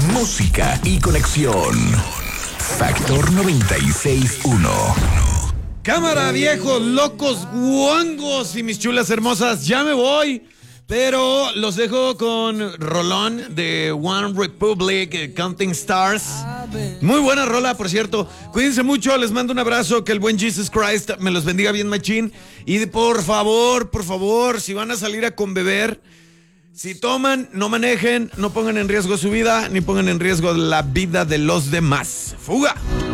música y conexión. Factor 96.1. Cámara, viejos, locos, guangos y mis chulas hermosas, ya me voy. Pero los dejo con rolón de One Republic, Counting Stars. Muy buena rola, por cierto. Cuídense mucho, les mando un abrazo. Que el buen Jesus Christ me los bendiga bien machín. Y por favor, si van a salir a conbeber, si toman, no manejen, no pongan en riesgo su vida, ni pongan en riesgo la vida de los demás. ¡Fuga!